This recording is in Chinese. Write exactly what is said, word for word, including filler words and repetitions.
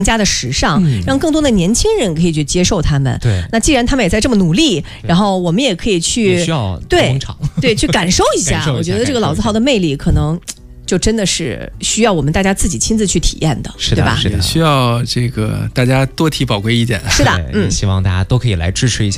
加的时尚，嗯、让更多的年轻人可以去接受他们。 对， 那既然他们也在这么努力，然后我们也可以去需要对对去感受一下。我觉得这个老字号的魅力可能就真的是需要我们大家自己亲自去体验的， 是的对吧？ 也需要这个大家多提宝贵意见。 是的， 嗯，希望大家都可以来支持一下。